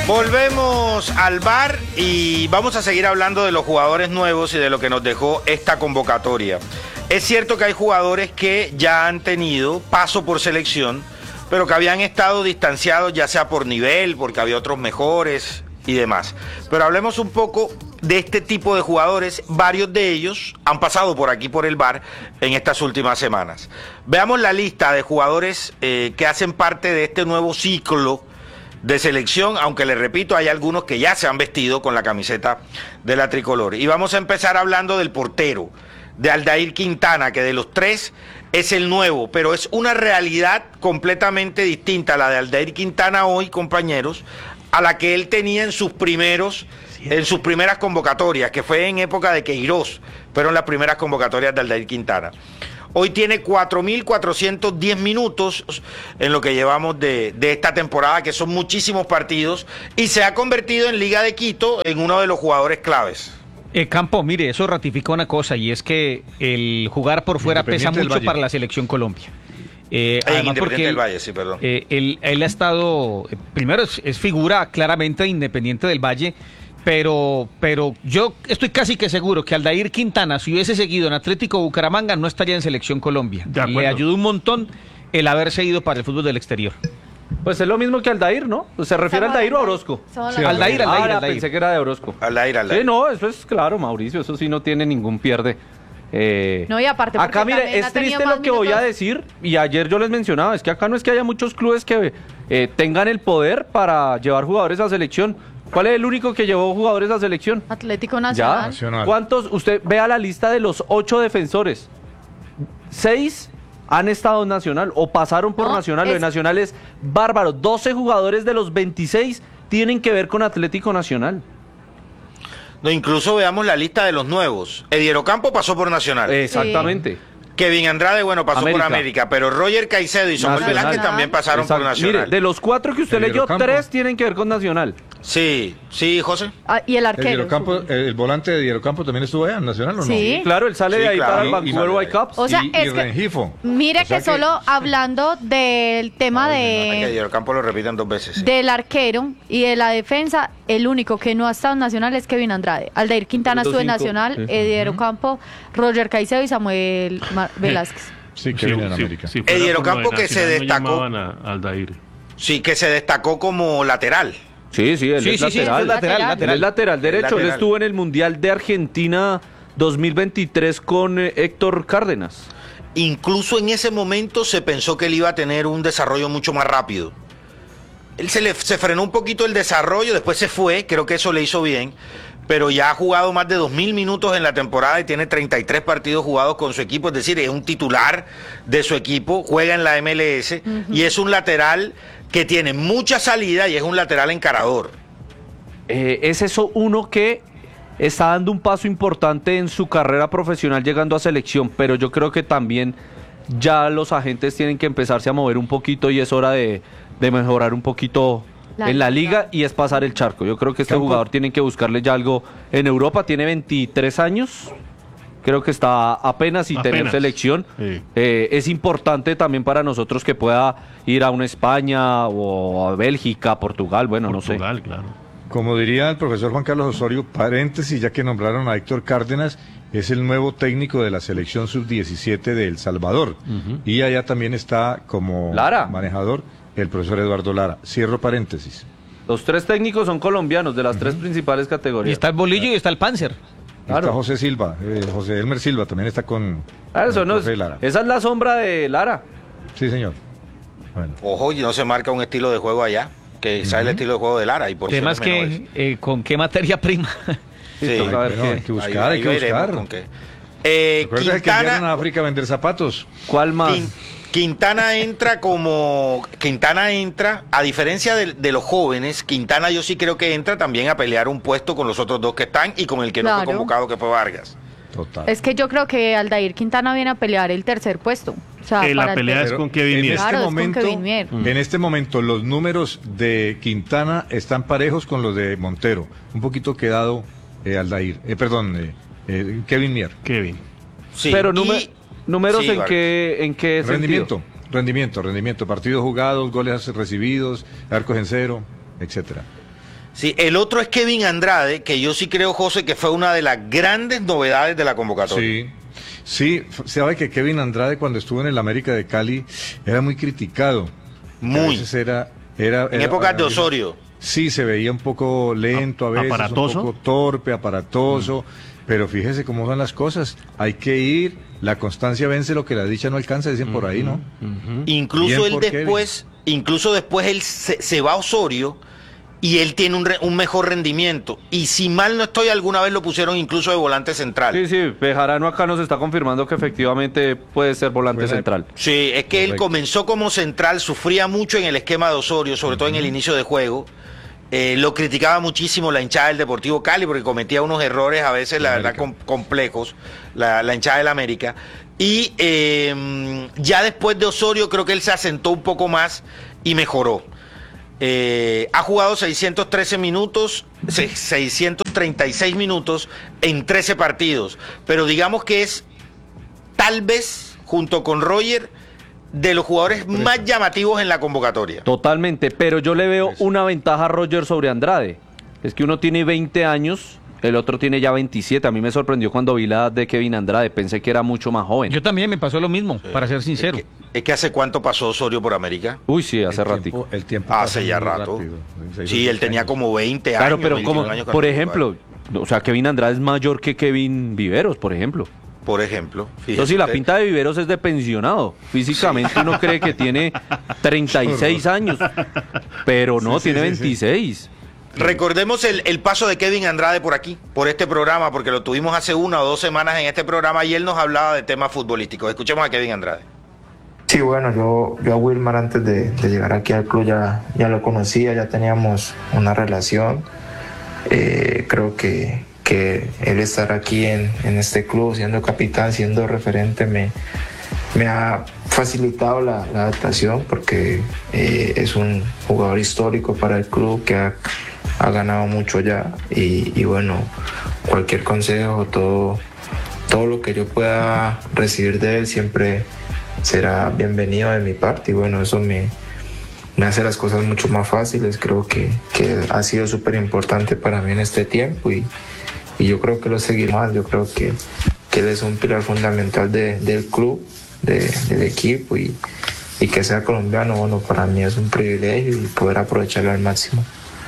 Volvemos al VAR y vamos a seguir hablando de los jugadores nuevos y de lo que nos dejó esta convocatoria. Es cierto que hay jugadores que ya han tenido paso por selección, pero que habían estado distanciados ya sea por nivel, porque había otros mejores y demás. Pero hablemos un poco de este tipo de jugadores. Varios de ellos han pasado por aquí por el VAR en estas últimas semanas. Veamos la lista de jugadores que hacen parte de este nuevo ciclo de selección, aunque les repito, hay algunos que ya se han vestido con la camiseta de la tricolor. Y vamos a empezar hablando del portero, de Aldair Quintana, que de los tres es el nuevo, pero es una realidad completamente distinta la de Aldair Quintana hoy, compañeros, a la que él tenía en sus primeras convocatorias, que fue en época de Queiroz, fueron las primeras convocatorias de Aldair Quintana. Hoy tiene 4.410 minutos en lo que llevamos de esta temporada, que son muchísimos partidos, y se ha convertido en Liga de Quito en uno de los jugadores claves. Campo, mire, eso ratifica una cosa, y es que el jugar por fuera pesa mucho para la selección Colombia. Además porque del Valle, sí, perdón. Él ha estado, primero es figura claramente de Independiente del Valle, pero yo estoy casi que seguro que Aldair Quintana, si hubiese seguido en Atlético Bucaramanga, no estaría en selección Colombia. Le ayudó un montón el haberse ido para el fútbol del exterior. Pues es lo mismo que Aldair, ¿no? ¿Se refiere a Aldair o a Orozco? Sí, Aldair. Pensé que era de Orozco. Aldair. Sí, no, eso es claro, Mauricio, eso sí no tiene ningún pierde. No, y aparte, acá mire, es triste lo que voy a decir, y ayer yo les mencionaba, es que acá no es que haya muchos clubes que tengan el poder para llevar jugadores a selección. ¿Cuál es el único que llevó jugadores a selección? Atlético Nacional. ¿Ya? ¿Cuántos? Usted vea la lista de los 8 defensores. 6 han estado en Nacional o pasaron por Nacional. Lo de Nacional es bárbaro. 12 jugadores de los 26 tienen que ver con Atlético Nacional. No, incluso veamos la lista de los nuevos. Ediero Campo pasó por Nacional. Exactamente. Sí. Kevin Andrade, pasó por América, pero Roger Caicedo y Samuel Velázquez también pasaron por Nacional. Mire, de los 4 que usted leyó, 3 tienen que ver con Nacional. Sí, José. Y el arquero. El volante de Ediero Campo también estuvo allá en Nacional, ¿o no? Sí, claro, él sale de ahí para el Vancouver Whitecaps. O sea, y Rengifo. Mire que solo hablando del tema de Ediero Campo lo repiten 2 veces. Sí. Del arquero y de la defensa, el único que no ha estado en Nacional es Kevin Andrade. Aldair Quintana estuvo en Nacional, Ediero Campo, Roger Caicedo y Samuel Velázquez. Sí, que viene en América. Si Ediero Campo que se destacó. Aldair. Sí, que se destacó como lateral. Sí, él es lateral. Él es lateral derecho. Él estuvo en el Mundial de Argentina 2023 con Héctor Cárdenas. Incluso en ese momento se pensó que él iba a tener un desarrollo mucho más rápido. Él se frenó un poquito el desarrollo, después se fue, creo que eso le hizo bien, pero ya ha jugado más de 2.000 minutos en la temporada y tiene 33 partidos jugados con su equipo, es decir, es un titular de su equipo, juega en la MLS y es un lateral que tiene mucha salida y es un lateral encarador. Es eso uno que está dando un paso importante en su carrera profesional llegando a selección, pero yo creo que también ya los agentes tienen que empezarse a mover un poquito y es hora de mejorar un poquito en la liga y es pasar el charco. Yo creo que este jugador tiene que buscarle ya algo en Europa, tiene 23 años, creo que está apenas tener selección. Sí. Es importante también para nosotros que pueda ir a una España o a Bélgica, Portugal, no sé. Claro. Como diría el profesor Juan Carlos Osorio, paréntesis, ya que nombraron a Héctor Cárdenas, es el nuevo técnico de la selección sub-17 de El Salvador. Y allá también está como manejador el profesor Eduardo Lara. Cierro paréntesis. Los 3 técnicos son colombianos de las 3 principales categorías. Y está el Bolillo y está el Panzer. Está José Silva, José Elmer Silva también está con Lara. Esa es la sombra de Lara. Sí, señor. Bueno. Ojo, y no se marca un estilo de juego allá, que sabe el estilo de juego de Lara. Y por temas que, ¿con qué materia prima? Sí, hay que buscar, hay que buscar. Con qué. Recuerda que enviaron a África a vender zapatos. ¿Cuál más? Quintana entra, a diferencia de los jóvenes, Quintana yo sí creo que entra también a pelear un puesto con los otros 2 que están y con el que no fue convocado, que fue Vargas. Total. Es que yo creo que Aldair Quintana viene a pelear el 3er puesto. O sea, la pelea es con Kevin Mier. En este momento los números de Quintana están parejos con los de Montero. Un poquito quedado Aldair. Kevin Mier. Sí, pero números en qué sentido. Rendimiento, partidos jugados, goles recibidos, arcos en cero, etcétera. Sí, el otro es Kevin Andrade, que yo sí creo, José, que fue una de las grandes novedades de la convocatoria. Sí, sabe que Kevin Andrade cuando estuvo en el América de Cali era muy criticado. Muy. A veces era en épocas de Osorio. Sí, se veía un poco lento a veces, aparatoso. un poco torpe, aparatoso, pero fíjese cómo son las cosas. Hay que ir, la constancia vence lo que la dicha no alcanza, dicen por ahí, ¿no? Incluso Bien él por después, él se va a Osorio y él tiene un mejor rendimiento. Y si mal no estoy, alguna vez lo pusieron incluso de volante central. Sí, Bejarano acá nos está confirmando que efectivamente puede ser volante central. Sí, es que él comenzó como central, sufría mucho en el esquema de Osorio, sobre todo en el inicio de juego. Lo criticaba muchísimo la hinchada del Deportivo Cali porque cometía unos errores a veces, la verdad, complejos, la hinchada del América. Y ya después de Osorio creo que él se asentó un poco más y mejoró. Ha jugado 613 minutos, 636 minutos en 13 partidos, pero digamos que es tal vez, junto con Roger, de los jugadores más llamativos en la convocatoria. Totalmente, pero yo le veo una ventaja a Roger sobre Andrade. Es que uno tiene 20 años, el otro tiene ya 27. A mí me sorprendió cuando vi la edad de Kevin Andrade, pensé que era mucho más joven. Yo también me pasó lo mismo, para ser sincero. Es que ¿hace cuánto pasó Osorio por América? Uy, sí, hace ratico. El tiempo Hace ya pasa muy rato. rápido. Sí, él tenía como 20 años. Claro, pero 21 como, años por cuando ejemplo, o sea, Kevin Andrade es mayor que Kevin Viveros, por ejemplo. Por ejemplo. Entonces, si la pinta de Viveros es de pensionado. Físicamente uno cree que tiene 36 años, pero no, tiene 26. Recordemos el paso de Kevin Andrade por aquí, por este programa, porque lo tuvimos hace 1 o 2 semanas en este programa y él nos hablaba de temas futbolísticos. Escuchemos a Kevin Andrade. Sí, bueno, yo a Wilmar antes de llegar aquí al club ya lo conocía, ya teníamos una relación. Creo que él estar aquí en este club, siendo capitán, siendo referente, me ha facilitado la adaptación porque es un jugador histórico para el club que ha ganado mucho ya y bueno, cualquier consejo, todo lo que yo pueda recibir de él siempre será bienvenido de mi parte y bueno, eso me hace las cosas mucho más fáciles. Creo que ha sido súper importante para mí en este tiempo y yo creo que lo seguiré más. Yo creo que él es un pilar fundamental del club, del equipo y que sea colombiano, bueno, para mí es un privilegio y poder aprovecharlo al máximo.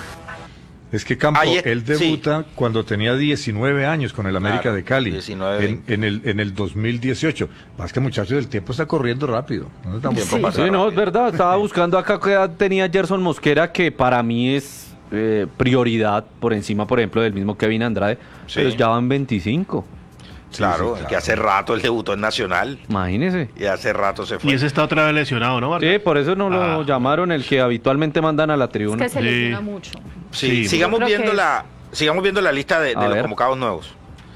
Es que Campo, él debuta cuando tenía 19 años con el América de Cali, 19, en el 2018. Más que muchachos, el tiempo está corriendo rápido. No, es verdad, estaba buscando acá qué edad tenía Gerson Mosquera, que para mí es prioridad por encima, por ejemplo, del mismo Kevin Andrade, pero ya van 25. Claro, que hace rato él debutó en Nacional. Imagínese. Y hace rato se fue. Y ese está otra vez lesionado, ¿no, Marta? Sí, por eso no lo llamaron, el que habitualmente mandan a la tribuna. Es que se lesiona mucho. Sí, sigamos viendo la lista de los convocados nuevos.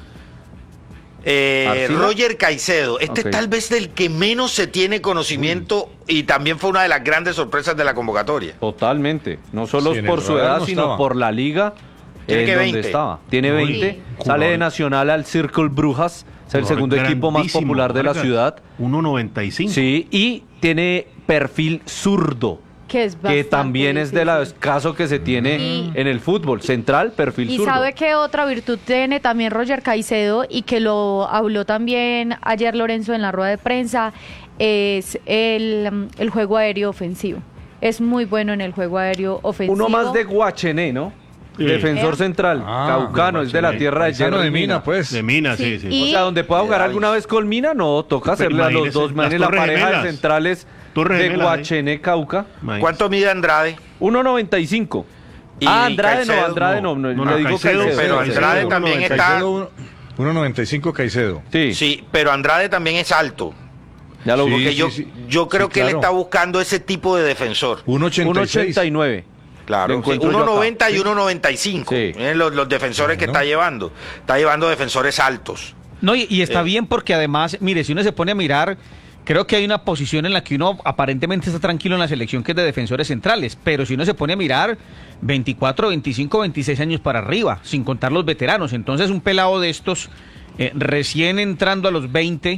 Roger Caicedo, tal vez del que menos se tiene conocimiento y también fue una de las grandes sorpresas de la convocatoria. Totalmente, no solo por su edad, sino por la liga. Tiene 20. Estaba. Tiene 20, sale de Nacional al Circle Brujas, es el segundo equipo más popular de la ciudad. 1.95. Sí, y tiene perfil zurdo, que también es de los casos que se tiene en el fútbol, central, perfil zurdo. Y sabe qué otra virtud tiene también Roger Caicedo, y que lo habló también ayer Lorenzo en la rueda de prensa, es el juego aéreo ofensivo. Es muy bueno en el juego aéreo ofensivo. Uno más de Guachené, ¿no? Defensor central, caucano, es de la tierra de Yerno de Mina, pues. De Mina, sí. O sea, donde pueda jugar alguna vez con Mina, no, toca hacerle a los dos manes la pareja de centrales de Guachené, Cauca. ¿Cuánto mide Andrade? 1.95. Andrade no, le digo Caicedo. Pero Andrade también está... 1.95 Caicedo. Sí, pero Andrade también es alto. Ya lo porque yo creo que él está buscando ese tipo de defensor. 1.89. Claro, 1.90 y 1.95. Los defensores que está llevando. Está llevando defensores altos. No, y está bien porque además, mire, si uno se pone a mirar, creo que hay una posición en la que uno aparentemente está tranquilo en la selección, que es de defensores centrales, pero si uno se pone a mirar, 24, 25, 26 años para arriba, sin contar los veteranos. Entonces un pelado de estos, recién entrando a los 20,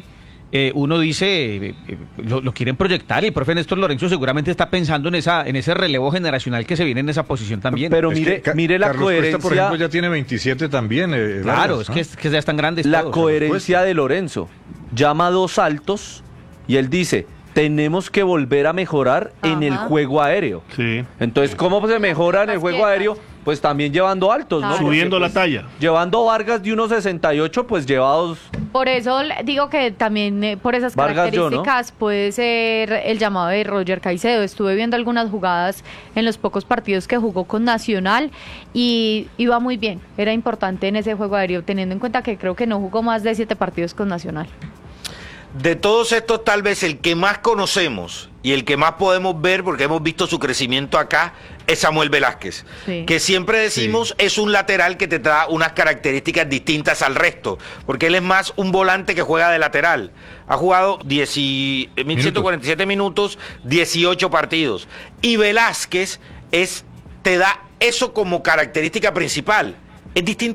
uno dice, lo quieren proyectar, y el profe Néstor Lorenzo seguramente está pensando en ese relevo generacional que se viene en esa posición también. Pero mire la Carlos coherencia. Cuesta, por ejemplo, ya tiene 27 también. Claro, Vargas, ¿no? es que ya están grandes La todos. coherencia de Lorenzo. Llama a 2 altos y él dice, tenemos que volver a mejorar en el juego aéreo. Sí. Entonces, ¿cómo se mejora en el juego aéreo? Pues también llevando altos, ¿no? Claro. Subiendo Porque, la talla. Llevando Vargas de 1.68, pues llevados. Por eso digo que también por esas Vargas, características puede ser el llamado de Roger Caicedo. Estuve viendo algunas jugadas en los pocos partidos que jugó con Nacional y iba muy bien. Era importante en ese juego aéreo, teniendo en cuenta que creo que no jugó más de 7 partidos con Nacional. De todos estos, tal vez el que más conocemos y el que más podemos ver, porque hemos visto su crecimiento acá, es Samuel Velázquez, Sí. que siempre decimos es un lateral que te da unas características distintas al resto, porque él es más un volante que juega de lateral. Ha jugado 1.147 minutos, 18 partidos. Y Velázquez te da eso como característica principal. Es distinto